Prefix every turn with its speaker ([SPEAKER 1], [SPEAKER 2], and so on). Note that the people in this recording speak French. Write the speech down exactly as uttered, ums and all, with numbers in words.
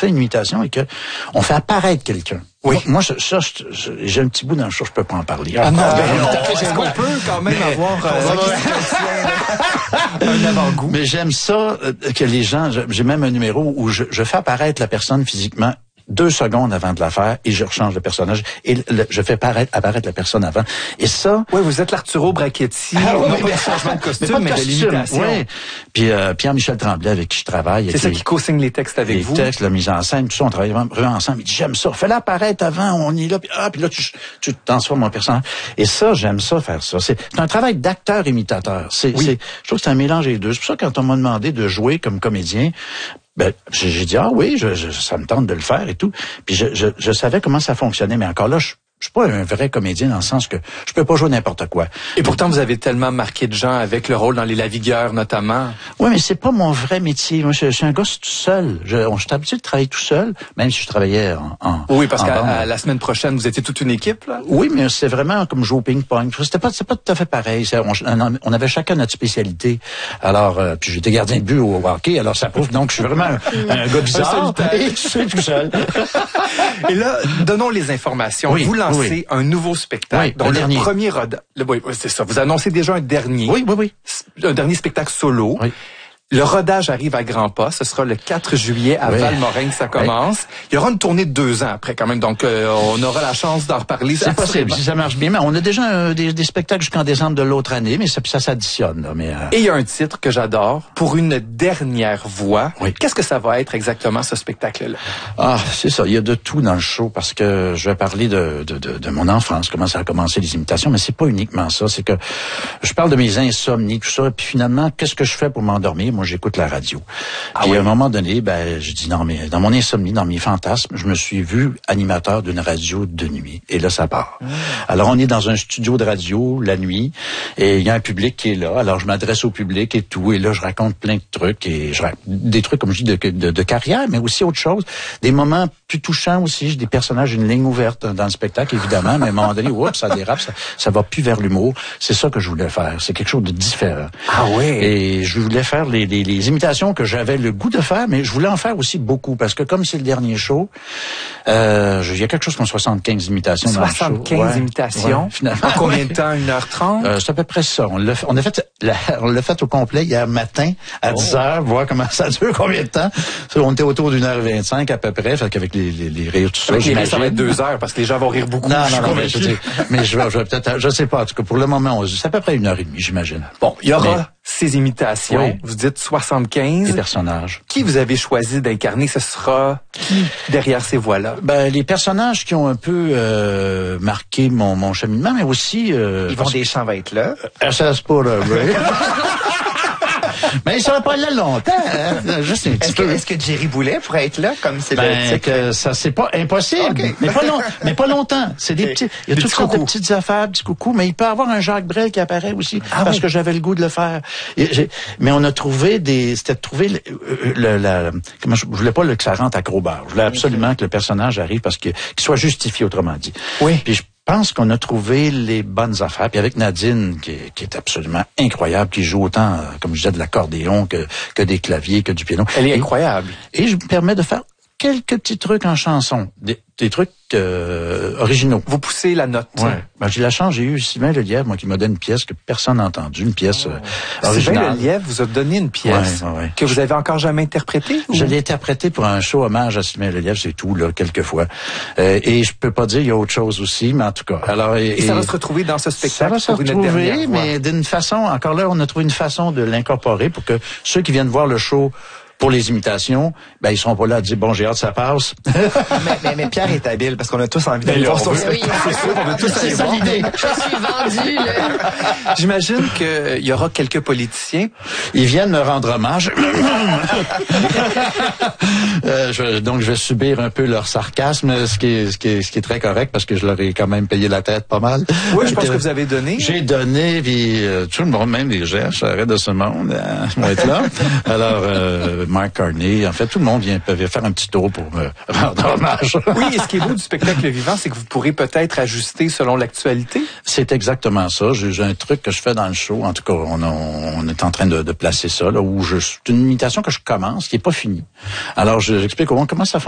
[SPEAKER 1] fait une imitation et que on fait apparaître quelqu'un.
[SPEAKER 2] Oui.
[SPEAKER 1] Moi, je, ça, je, je, j'ai un petit bout dans le show, je peux pas en parler.
[SPEAKER 2] Ah non,
[SPEAKER 1] ah,
[SPEAKER 2] ben
[SPEAKER 1] non,
[SPEAKER 2] non, est-ce qu'on peut quand même mais, avoir euh, un avant-goût?
[SPEAKER 1] Mais j'aime ça, que les gens, j'ai même un numéro où je, je fais apparaître la personne physiquement deux secondes avant de la faire et je rechange le personnage et le, je fais apparaître, apparaître la personne avant. Et ça...
[SPEAKER 2] Oui, vous êtes l'Arturo Brachetti.
[SPEAKER 1] Ah,
[SPEAKER 2] non
[SPEAKER 1] oui,
[SPEAKER 2] pas de changement de costume, mais,
[SPEAKER 1] mais de
[SPEAKER 2] l'imitation.
[SPEAKER 1] Oui. Puis euh, Pierre-Michel Tremblay, avec qui je travaille.
[SPEAKER 2] C'est ça qui co-signe les textes avec
[SPEAKER 1] les
[SPEAKER 2] vous?
[SPEAKER 1] Les textes, la mise en scène, tout ça, on travaille vraiment ensemble. Il dit, j'aime ça. Fais-la apparaître avant, on y est là. Puis, ah, puis là, tu, tu te transformes en personnage. Et ça, j'aime ça, faire ça. C'est, c'est un travail d'acteur-imitateur. C'est,
[SPEAKER 2] oui.
[SPEAKER 1] c'est, je trouve que c'est un mélange des deux. C'est pour ça que quand on m'a demandé de jouer comme comédien, ben, j'ai, j'ai dit, ah oui, je, je, ça me tente de le faire et tout. Puis je, je, je savais comment ça fonctionnait, mais encore là, je, je suis pas un vrai comédien dans le sens que je peux pas jouer n'importe quoi.
[SPEAKER 2] Et pourtant, vous avez tellement marqué de gens avec le rôle dans Les Lavigueurs, notamment.
[SPEAKER 1] Oui, mais c'est pas mon vrai métier. Moi, je, je suis un gars tout seul. Je, on, je suis habitué de travailler tout seul, même si je travaillais en, en
[SPEAKER 2] Oui, parce qu'à
[SPEAKER 1] la
[SPEAKER 2] semaine prochaine, vous étiez toute une équipe, là?
[SPEAKER 1] Oui, mais c'est vraiment comme jouer au ping-pong. C'était pas, c'est pas tout à fait pareil. On, on avait chacun notre spécialité. Alors, euh, puis j'étais gardien de but au hockey, alors ça prouve donc que je suis vraiment un, un gars bizarre. Et je suis tout seul.
[SPEAKER 2] Et là, donnons les informations.
[SPEAKER 1] Oui,
[SPEAKER 2] vous lancez
[SPEAKER 1] oui.
[SPEAKER 2] un nouveau spectacle,
[SPEAKER 1] oui,
[SPEAKER 2] dont le,
[SPEAKER 1] dernier.
[SPEAKER 2] premier rodage. Oui, c'est ça. Vous annoncez déjà un dernier.
[SPEAKER 1] Oui, oui, oui.
[SPEAKER 2] Un dernier spectacle solo.
[SPEAKER 1] Oui.
[SPEAKER 2] Le rodage arrive à grands pas. Ce sera le quatre juillet à
[SPEAKER 1] oui.
[SPEAKER 2] Valmorin que ça commence. Oui. Il y aura une tournée de deux ans après quand même, donc euh, on aura la chance d'en reparler.
[SPEAKER 1] C'est possible, si ça marche bien. Mais on a déjà euh, des, des spectacles jusqu'en décembre de l'autre année, mais ça, ça s'additionne. Là, mais, euh...
[SPEAKER 2] Et il y a un titre que j'adore, Pour une dernière voix.
[SPEAKER 1] Oui.
[SPEAKER 2] Qu'est-ce que ça va être exactement, ce spectacle-là?
[SPEAKER 1] Ah, c'est ça. Il y a de tout dans le show parce que je vais parler de, de, de, de mon enfance, comment ça a commencé les imitations, mais c'est pas uniquement ça. C'est que je parle de mes insomnies, tout ça, puis finalement, qu'est-ce que je fais pour m'endormir? Moi, j'écoute la radio.
[SPEAKER 2] Ah
[SPEAKER 1] Puis
[SPEAKER 2] oui.
[SPEAKER 1] à un moment donné, ben, je dis non, mais dans mon insomnie, dans mes fantasmes, je me suis vu animateur d'une radio de nuit. Et là, ça part. Mmh. Alors, on est dans un studio de radio la nuit, et il y a un public qui est là. Alors, je m'adresse au public et tout, et là, je raconte plein de trucs, et je raconte des trucs, comme je dis, de, de, de carrière, mais aussi autre chose. Des moments plus touchants aussi. J'ai des personnages, une ligne ouverte dans le spectacle, évidemment, mais à un moment donné, oups, ça dérape, ça, ça va plus vers l'humour. C'est ça que je voulais faire. C'est quelque chose de différent.
[SPEAKER 2] Ah oui.
[SPEAKER 1] Et je voulais faire les, les, les imitations que j'avais le goût de faire, mais je voulais en faire aussi beaucoup, parce que comme c'est le dernier show, euh, il y a quelque chose comme soixante-quinze imitations
[SPEAKER 2] soixante-quinze
[SPEAKER 1] dans le show.
[SPEAKER 2] imitations?
[SPEAKER 1] Ouais, finalement.
[SPEAKER 2] En combien de temps? une heure trente?
[SPEAKER 1] Euh, c'est à peu près ça. On l'a fait, on a fait, la, on l'a fait au complet hier matin, à oh. dix heures, voir comment ça dure, combien de temps. On était autour d'une heure vingt-cinq à peu près, fait qu'avec les, les, les rires, tout ça,
[SPEAKER 2] avec les rires, ça va être deux heures, parce que les gens vont rire beaucoup.
[SPEAKER 1] Non, non, non, mais je, dis, mais je vais, je vais peut-être, je sais pas, en tout cas, pour le moment, c'est à peu près une heure et demie, j'imagine.
[SPEAKER 2] Bon, il y aura
[SPEAKER 1] mais,
[SPEAKER 2] ces imitations. Oui. Vous dites soixante-quinze.
[SPEAKER 1] Les personnages.
[SPEAKER 2] Qui vous avez choisi d'incarner? Ce sera qui derrière ces voix-là?
[SPEAKER 1] Ben, les personnages qui ont un peu euh, marqué mon, mon cheminement, mais aussi... Euh,
[SPEAKER 3] Yvon Deschamps va être là.
[SPEAKER 1] Euh, ça se pourrait, oui. Mais il sera pas là longtemps, hein? Juste un petit
[SPEAKER 3] est-ce
[SPEAKER 1] peu.
[SPEAKER 3] Que, est-ce que Jerry Boulet pourrait être là, comme c'est
[SPEAKER 1] ben,
[SPEAKER 3] le titre?
[SPEAKER 1] Que ça, c'est pas impossible. Okay. Mais pas long, mais pas longtemps. C'est des petits, il y a des toutes sortes de petites affaires, petits coucous, mais il peut y avoir un Jacques Brel qui apparaît aussi, ah, parce oui. que j'avais le goût de le faire. Et mais on a trouvé des, c'était de trouver le, le, la, comment je, je voulais pas que ça rentre à gros barre. Je voulais absolument okay. que le personnage arrive parce que, qu'il soit justifié, autrement dit.
[SPEAKER 2] Oui.
[SPEAKER 1] Puis je Je pense qu'on a trouvé les bonnes affaires. Puis avec Nadine, qui est, qui est absolument incroyable, qui joue autant, comme je disais, de l'accordéon que, que des claviers, que du piano.
[SPEAKER 2] Elle est
[SPEAKER 1] et,
[SPEAKER 2] incroyable.
[SPEAKER 1] Et je me permets de faire quelques petits trucs en chanson. Des, des trucs euh, originaux.
[SPEAKER 2] Vous poussez la note.
[SPEAKER 1] Ouais. Ben, j'ai la chance, j'ai eu Sylvain Lelièvre, moi, qui m'a donné une pièce que personne n'a entendue, une pièce euh,
[SPEAKER 2] oh.
[SPEAKER 1] originale.
[SPEAKER 2] Sylvain Lelièvre vous a donné une pièce
[SPEAKER 1] ouais, ouais, ouais.
[SPEAKER 2] que vous avez encore jamais interprétée?
[SPEAKER 1] Ou? Je l'ai interprétée pour un show hommage à Sylvain Lelièvre, c'est tout, là, quelques fois. Euh, et je peux pas dire, il y a autre chose aussi, mais en tout cas. Alors, et,
[SPEAKER 2] et ça va se retrouver dans ce spectacle?
[SPEAKER 1] Ça va se
[SPEAKER 2] pour
[SPEAKER 1] retrouver,
[SPEAKER 2] une
[SPEAKER 1] mais d'une façon, encore là, on a trouvé une façon de l'incorporer pour que ceux qui viennent voir le show pour les imitations, ben ils seront pas là à dire bon, j'ai hâte ça passe.
[SPEAKER 3] mais, mais, mais Pierre est habile parce qu'on a tous envie d'aller voir son spectacle.
[SPEAKER 2] C'est sûr, on veut tous aller voir.
[SPEAKER 4] Je suis vendu, là.
[SPEAKER 2] J'imagine qu'il y aura quelques politiciens.
[SPEAKER 1] Ils viennent me rendre hommage. euh, je, donc je vais subir un peu leur sarcasme, ce qui est, ce qui est, ce qui est très correct parce que je leur ai quand même payé la tête pas mal.
[SPEAKER 2] Oui, je pense que vous avez donné.
[SPEAKER 1] J'ai donné, puis euh, tout le monde, même les gens, j'arrête de ce monde, euh, vont être là. Alors, euh, Mark Carney, en fait, tout le monde vient peut faire un petit tour pour me rendre hommage.
[SPEAKER 2] Oui, et ce qui est beau du spectacle vivant, c'est que vous pourrez peut-être ajuster selon l'actualité.
[SPEAKER 1] C'est exactement ça. J'ai, j'ai un truc que je fais dans le show. En tout cas, on, a, on est en train de, de placer ça, là, où je, c'est une imitation que je commence, qui est pas finie. Alors, je, j'explique comment, comment ça fonctionne.